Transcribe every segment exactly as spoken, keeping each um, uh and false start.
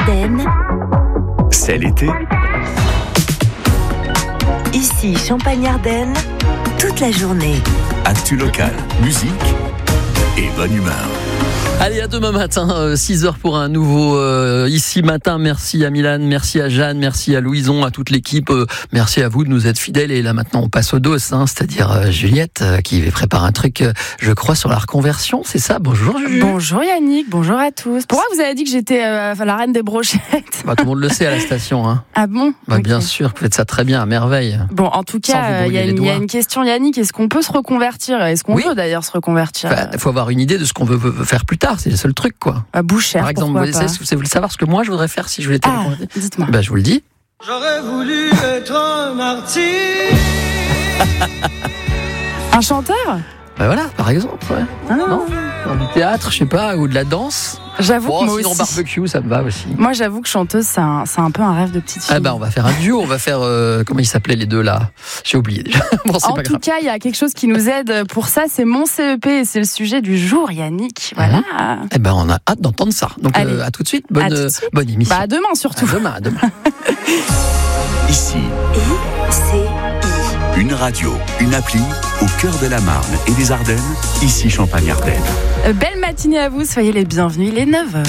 Champagne-Ardenne, c'est l'été. Ici Champagne-Ardenne, toute la journée. Actu local, musique et bonne humeur. Allez, à demain matin, euh, six heures pour un nouveau euh, Ici Matin. Merci à Milan, merci à Jeanne, merci à Louison, à toute l'équipe. Euh, merci à vous de nous être fidèles. Et là maintenant, on passe au dos, hein, c'est-à-dire euh, Juliette euh, qui prépare un truc, euh, je crois, sur la reconversion. C'est ça? Bonjour Juju. Bonjour Yannick, bonjour à tous. Pourquoi vous avez dit que j'étais euh, la reine des brochettes? Bah, tout le monde le sait à la station. Hein. Ah bon? Bah, okay. Bien sûr, vous faites ça très bien, à merveille. Bon, en tout cas, il y, y a une question, Yannick. Est-ce qu'on peut se reconvertir? Est-ce qu'on oui. veut d'ailleurs se reconvertir? Il bah, faut avoir une idée de ce qu'on veut faire plus tard, c'est le seul truc. Quoi. À Boucher, par exemple, vous voulez savoir ce que moi je voudrais faire si je voulais être ah, dites-moi. Ben, je vous le dis. J'aurais voulu être un martyr. Un chanteur? Ben voilà, par exemple. Ouais. Ah. Non, dans du théâtre, je sais pas, ou de la danse. J'avoue oh, que moi sinon aussi. Barbecue, ça me va aussi. Moi, j'avoue que chanteuse, c'est un, c'est un peu un rêve de petite fille. Ah ben, on va faire un duo, on va faire euh, comment ils s'appelaient les deux là. J'ai oublié déjà. Bon, c'est en pas tout grave. cas, il y a quelque chose qui nous aide pour ça, c'est mon C E P et c'est le sujet du jour, Yannick. Voilà. Mmh. Eh ben, on a hâte d'entendre ça. Donc, euh, à tout de suite. Bonne, tout de suite. bonne émission. Bah, à demain surtout. À demain, à demain. Ici. I C I. Une radio, une appli au cœur de la Marne et des Ardennes. Ici Champagne-Ardenne. Euh, belle matinée à vous, soyez les bienvenus, il est neuf heures.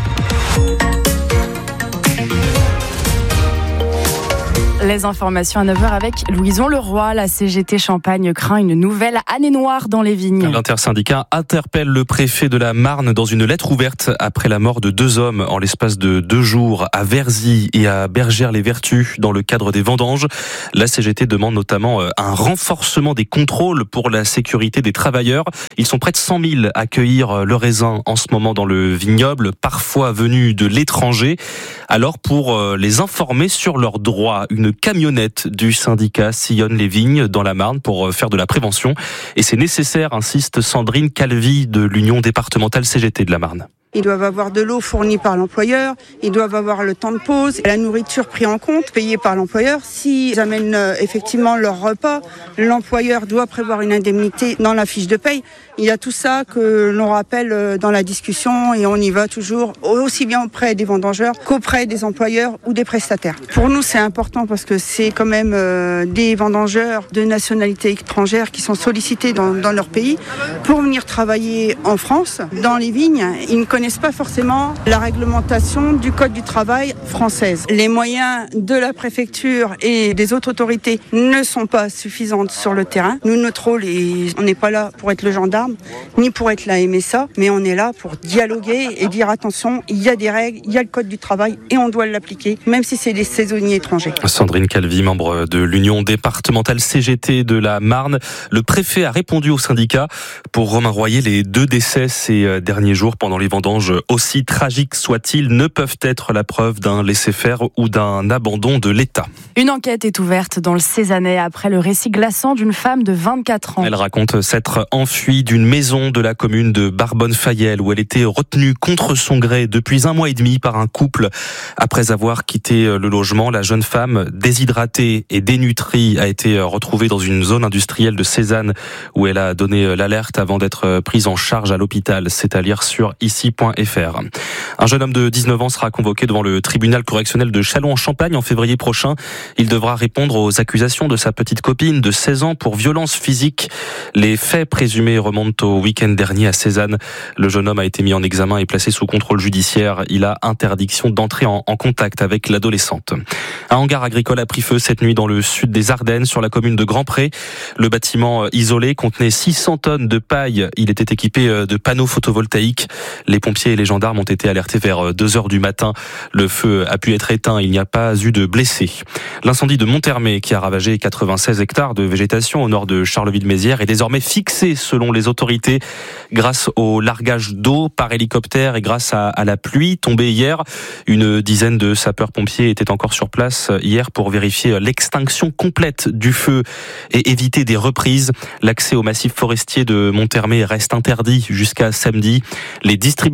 Les informations à neuf heures avec Louison Leroy. La C G T Champagne craint une nouvelle année noire dans les vignes. L'intersyndicat interpelle le préfet de la Marne dans une lettre ouverte après la mort de deux hommes en l'espace de deux jours à Verzy et à Bergère-les-Vertus dans le cadre des vendanges. La C G T demande notamment un renforcement des contrôles pour la sécurité des travailleurs. Ils sont près de cent mille à cueillir le raisin en ce moment dans le vignoble, parfois venus de l'étranger. Alors pour les informer sur leurs droits, une camionnette du syndicat sillonne les vignes dans la Marne pour faire de la prévention. Et c'est nécessaire, insiste Sandrine Calvi de l'Union départementale C G T de la Marne. Ils doivent avoir de l'eau fournie par l'employeur, ils doivent avoir le temps de pause, la nourriture prise en compte, payée par l'employeur. S'ils amènent euh, effectivement leur repas, l'employeur doit prévoir une indemnité dans la fiche de paye. Il y a tout ça que l'on rappelle dans la discussion et on y va toujours aussi bien auprès des vendangeurs qu'auprès des employeurs ou des prestataires. Pour nous, c'est important parce que c'est quand même euh, des vendangeurs de nationalité étrangère qui sont sollicités dans, dans leur pays pour venir travailler en France, dans les vignes. Ils ne connaissent pas forcément la réglementation du Code du travail française. Les moyens de la préfecture et des autres autorités ne sont pas suffisants sur le terrain. Nous, notre rôle, est, on n'est pas là pour être le gendarme, ni pour être la M S A, mais on est là pour dialoguer et dire attention, il y a des règles, il y a le Code du travail et on doit l'appliquer, même si c'est des saisonniers étrangers. Sandrine Calvi, membre de l'Union départementale C G T de la Marne. Le préfet a répondu au syndicat. Pour Romain Royer, les deux décès ces derniers jours pendant les vendanges, aussi tragiques soient-ils, ne peuvent être la preuve d'un laisser-faire ou d'un abandon de l'État. Une enquête est ouverte dans le Cézanais après le récit glaçant d'une femme de vingt-quatre ans. Elle raconte s'être enfuie d'une maison de la commune de Barbonne-Fayel où elle était retenue contre son gré depuis un mois et demi par un couple. Après avoir quitté le logement, la jeune femme, déshydratée et dénutrie, a été retrouvée dans une zone industrielle de Cézanne où elle a donné l'alerte avant d'être prise en charge à l'hôpital. C'est à lire sur ici point f r. Un jeune homme de dix-neuf ans sera convoqué devant le tribunal correctionnel de Châlons-en-Champagne en février prochain. Il devra répondre aux accusations de sa petite copine de seize ans pour violence physique. Les faits présumés remontent au week-end dernier à Cézanne. Le jeune homme a été mis en examen et placé sous contrôle judiciaire. Il a interdiction d'entrer en, en contact avec l'adolescente. Un hangar agricole a pris feu cette nuit dans le sud des Ardennes, sur la commune de Grand-Pré. Le bâtiment isolé contenait six cents tonnes de paille. Il était équipé de panneaux photovoltaïques. Les pompiers et les gendarmes ont été alertés vers deux heures du matin. Le feu a pu être éteint. Il n'y a pas eu de blessés. L'incendie de Monthermé, qui a ravagé quatre-vingt-seize hectares de végétation au nord de Charleville-Mézières, est désormais fixé selon les autorités grâce au largage d'eau par hélicoptère et grâce à, à la pluie tombée hier. Une dizaine de sapeurs-pompiers étaient encore sur place hier pour vérifier l'extinction complète du feu et éviter des reprises. L'accès au massif forestier de Monthermé reste interdit jusqu'à samedi. Les distributeurs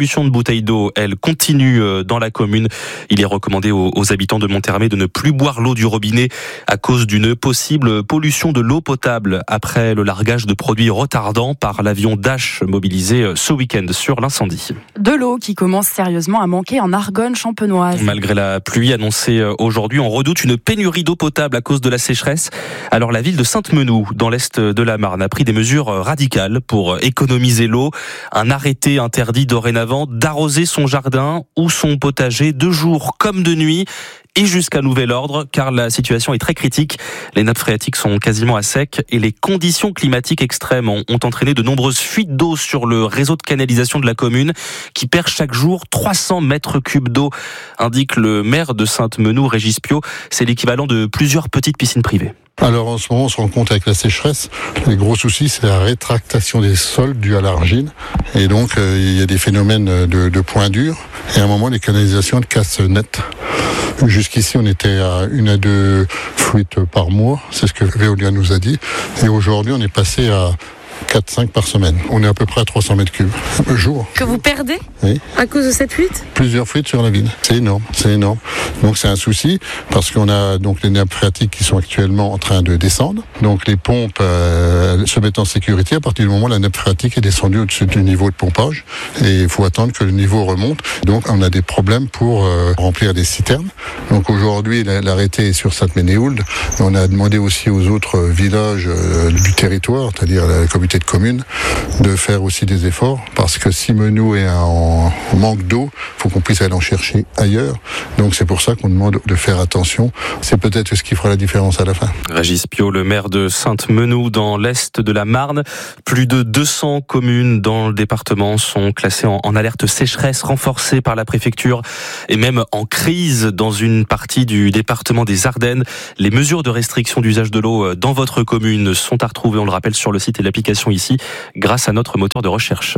distribution de bouteilles d'eau, elle continue dans la commune. Il est recommandé aux, aux habitants de Montermé de ne plus boire l'eau du robinet à cause d'une possible pollution de l'eau potable après le largage de produits retardants par l'avion Dash mobilisé ce week-end sur l'incendie. De l'eau qui commence sérieusement à manquer en Argonne champenoise. Malgré la pluie annoncée aujourd'hui, on redoute une pénurie d'eau potable à cause de la sécheresse. Alors la ville de Sainte-Menou, dans l'est de la Marne, a pris des mesures radicales pour économiser l'eau. Un arrêté interdit dorénavant d'arroser son jardin ou son potager de jour comme de nuit et jusqu'à nouvel ordre, car la situation est très critique. Les nappes phréatiques sont quasiment à sec et les conditions climatiques extrêmes ont, ont entraîné de nombreuses fuites d'eau sur le réseau de canalisation de la commune qui perd chaque jour trois cents mètres cubes d'eau, indique le maire de Sainte-Menou, Régis Pio. C'est l'équivalent de plusieurs petites piscines privées. Alors en ce moment, on se rend compte avec la sécheresse, les gros soucis, c'est la rétractation des sols due à l'argile. Et donc, euh, il y a des phénomènes de, de points durs. Et à un moment, les canalisations elles cassent net. Jusqu'ici, on était à une à deux fuites par mois. C'est ce que Veolia nous a dit. Et aujourd'hui, on est passé à quatre cinq par semaine. On est à peu près à trois cents mètres cubes par jour. Que vous perdez ? Oui. À cause de cette fuite ? Plusieurs fuites sur la ville. C'est énorme, c'est énorme. Donc c'est un souci parce qu'on a donc les nappes phréatiques qui sont actuellement en train de descendre. Donc les pompes euh, se mettent en sécurité à partir du moment où la nappe phréatique est descendue au-dessus du niveau de pompage. Et il faut attendre que le niveau remonte. Donc on a des problèmes pour euh, remplir des citernes. Donc aujourd'hui l'arrêté est sur Sainte-Ménéhould. On a demandé aussi aux autres villages euh, du territoire, c'est-à-dire la communauté de communes, de faire aussi des efforts parce que si Menou est en manque d'eau, il faut qu'on puisse aller en chercher ailleurs. Donc c'est pour ça qu'on demande de faire attention. C'est peut-être ce qui fera la différence à la fin. Régis Pio, le maire de Sainte-Menou dans l'est de la Marne. Plus de deux cents communes dans le département sont classées en, en alerte sécheresse renforcée par la préfecture et même en crise dans une partie du département des Ardennes. Les mesures de restriction d'usage de l'eau dans votre commune sont à retrouver, on le rappelle, sur le site et l'application ici, grâce à notre moteur de recherche.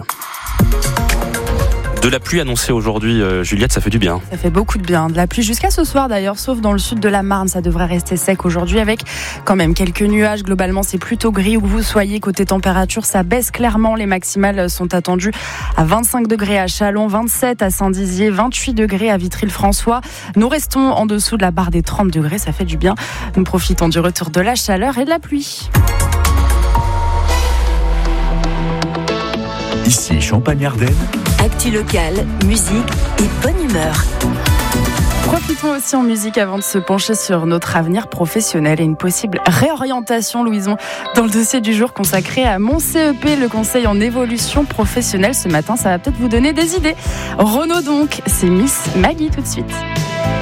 De la pluie annoncée aujourd'hui, euh, Juliette, ça fait du bien. Ça fait beaucoup de bien. De la pluie jusqu'à ce soir d'ailleurs, sauf dans le sud de la Marne. Ça devrait rester sec aujourd'hui avec quand même quelques nuages. Globalement, c'est plutôt gris où que vous soyez. Côté température, ça baisse clairement. Les maximales sont attendues à vingt-cinq degrés à Châlons, vingt-sept à Saint-Dizier, vingt-huit degrés à Vitry-le-François. Nous restons en dessous de la barre des trente degrés. Ça fait du bien. Nous profitons du retour de la chaleur et de la pluie. Ici, Champagne-Ardenne. Actu locale, musique et bonne humeur. Profitons aussi en musique avant de se pencher sur notre avenir professionnel et une possible réorientation, Louison, dans le dossier du jour consacré à mon C E P, le conseil en évolution professionnelle. Ce matin, ça va peut-être vous donner des idées. Renaud donc, c'est Miss Maggie tout de suite.